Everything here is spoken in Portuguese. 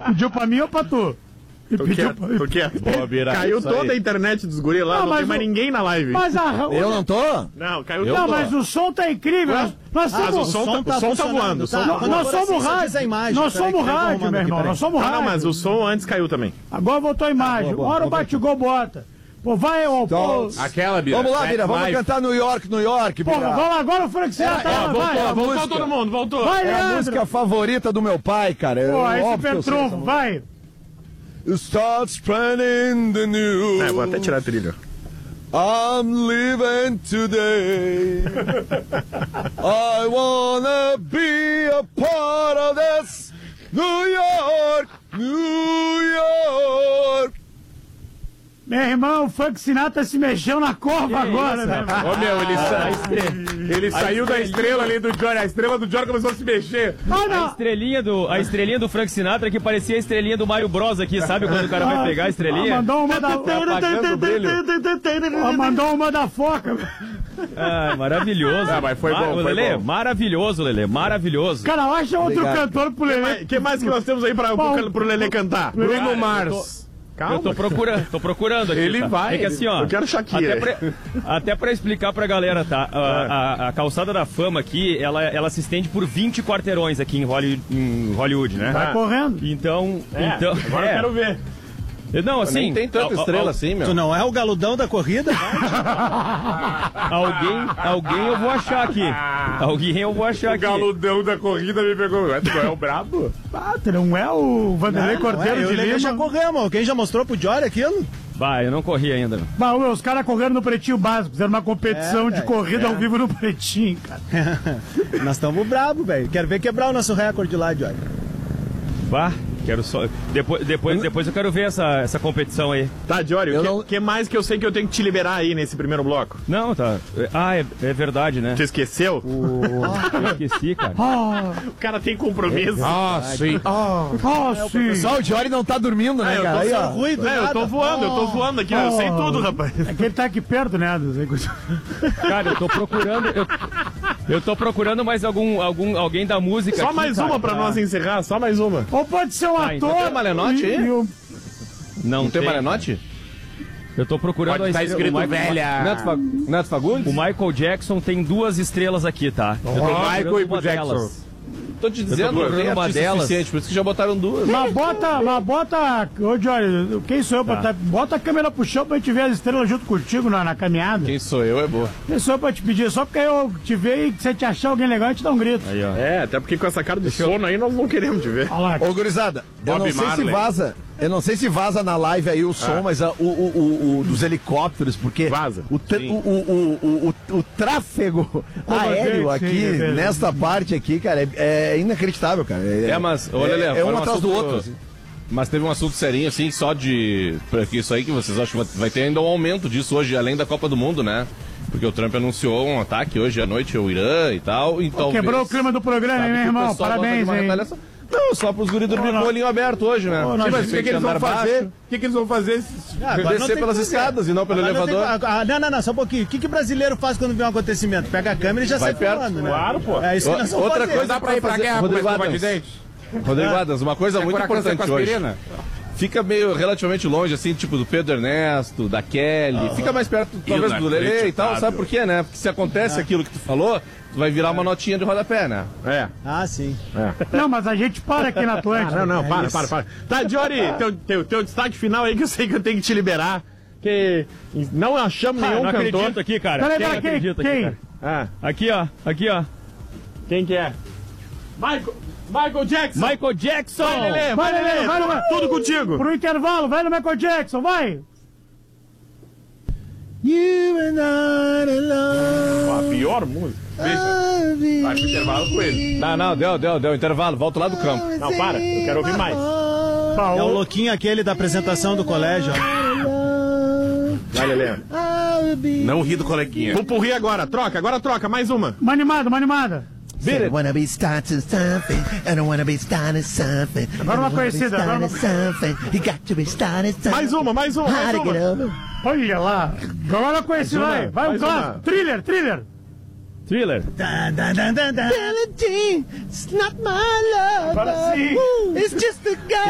Pediu pra mim ou pra tu? Tu quer? Caiu toda a internet dos guri lá, não tem mais ninguém na live. Mas eu não tô? Não, caiu Não, mas o som tá incrível. Nós somos... o som tá voando. Nós somos rádio. Nós somos rádio, meu irmão. Nós somos rádio. Não, mas o som antes caiu também. Agora voltou a imagem. Uma hora o bate-gol bota. Pô, vai, ô, pô. Aquela, Bira. Vamos lá, Bira, vamos cantar New York, Bira. Pô, vamos lá, agora o Frank Sinatra vai. Voltou todo mundo, voltou. Vai, é a música favorita do meu pai, cara. Pô, esse Petronco, vai. Start spreading the news. Vou até tirar a trilha. I'm living today. I wanna be a part of this. New York, New York. Meu irmão, o Frank Sinatra se mexeu na cova agora, né? Ô, meu, ele saiu da estrela ali do Johnny. A estrela do Johnny começou a se mexer. A estrelinha do Frank Sinatra que parecia a estrelinha do Mario Bros aqui, sabe? Quando o cara vai pegar a estrelinha. Mandou uma da... Mandou uma da foca. Ah, maravilhoso. Mas foi bom, Lelê, bom. Maravilhoso, Lelê, maravilhoso. Cara, acha outro cantor pro Lelê. O que mais que nós temos aí pro Lelê cantar? Bruno Mars. Calma. Eu tô procurando aqui. Ele tá? vai. É que assim, ó. Eu quero Shakira. Até pra explicar pra galera, tá? A Calçada da Fama aqui, ela se estende por 20 quarteirões aqui em Hollywood, né? Vai correndo. Então. Agora eu quero ver. Não, assim. Nem tem tanta estrela assim, meu. Tu não é o galudão da corrida? Alguém eu vou achar aqui. Alguém eu vou achar aqui. O galudão da corrida me pegou. Tu não é o brabo? Tu não é o Vanderlei Cordeiro de Lima? Já corremos. Alguém já mostrou pro Jory aquilo? Vai, eu não corri ainda. Os caras correram no Pretinho Básico. Fizeram uma competição de corrida ao vivo no Pretinho, cara. Nós estamos bravos, velho. Quero ver quebrar o nosso recorde lá, Jory. Vá. Quero só. Depois eu quero ver essa competição aí. Tá, Jory, o que mais que eu sei que eu tenho que te liberar aí nesse primeiro bloco? Não, tá. É verdade, né? Tu esqueceu? Eu esqueci, cara. O cara tem compromisso. Sim. Sim. Só o Jory não tá dormindo, né, cara? Eu tô ruído, né? Eu tô voando aqui, eu sei tudo, rapaz. É que ele tá aqui perto, né? Cara, eu tô procurando. Eu tô procurando mais alguém da música. Só aqui, mais cara, uma pra nós encerrar, só mais uma. Ou pode ser um ator. Então tem Malenote aí? Não tem Malenote? Eu tô procurando Pode estar escrito velha. Neto Fagundes? O Michael Jackson tem 2 estrelas aqui, tá? Eu tô Michael e pro Jackson. Delas. Tô te dizendo, procurando tem uma artista delas. suficiente, por isso que já botaram 2. Mas bota. Ô, Jory, quem sou eu pra tá? Bota a câmera pro chão pra gente ver as estrelas junto contigo na caminhada. Quem sou eu é boa. Quem sou eu pra te pedir? Só porque eu te ver e se você te achar alguém legal, a gente dá um grito. Aí, ó. Até porque com essa cara de sono aí nós não queremos te ver. Olha lá. Ô, gurizada, eu Bob não sei Marley. se vaza. Eu não sei se vaza na live aí o som, mas o dos helicópteros, porque Vaza. o tráfego aéreo aqui, nesta parte aqui, cara, é inacreditável, cara. Mas, olha, Lelê, é um atrás do outro. Assim. Mas teve um assunto serinho, assim, só de... Porque isso aí que vocês acham que vai ter ainda um aumento disso hoje, além da Copa do Mundo, né? Porque o Trump anunciou um ataque hoje à noite ao Irã e tal, então... Quebrou o clima do programa, hein, meu irmão? Parabéns, hein? Não, só pros guris dormir com o olhinho aberto hoje, né? Mas o que eles vão fazer? O que eles vão fazer? Descer pelas escadas e não pelo elevador. Não, só um pouquinho. O que brasileiro faz quando vê um acontecimento? Pega a câmera e já sai perto. filmando, né? Claro, pô. É isso que nós vamos Outra fazer. coisa Dá pra ir pra guerra com escova de dente? Rodrigo Adams, uma coisa muito importante hoje. Fica meio relativamente longe, assim, tipo do Pedro Ernesto, da Kelly. Fica mais perto, talvez, do Lelê e tal. Sabe por quê, né? Porque se acontece aquilo que tu falou, tu vai virar uma notinha de rodapé, né? Ah, sim. Não, mas a gente para aqui na Atlântica. Não, para. Tá, Jory, teu destaque final aí que eu sei que eu tenho que te liberar. Que não achamos nenhum não cantor. acredito aqui, cara. Peraí, quem? Aqui, ó. Quem que é? Michael Jackson! Michael Jackson! Vai, Lelê! Tudo contigo! Pro intervalo, vai no Michael Jackson, vai! You and I alone. A pior música. Deixa. Vai pro intervalo com ele. Não, deu intervalo, volta lá do campo. Não, para, eu quero ouvir mais. É o louquinho aquele da apresentação do colégio. Vai, Lelê. Não ri do coleguinha. Pupurri agora, troca, mais uma. Uma animada. I don't wanna be starting something. I don't wanna be starting something. Agora uma conhecida. You got to be starting something. Mais uma. How to get over. Olha lá. Agora conheci, vai um clássico. Thriller. Thriller. Billie Jean, it's not my love. Agora sim. It's just a girl.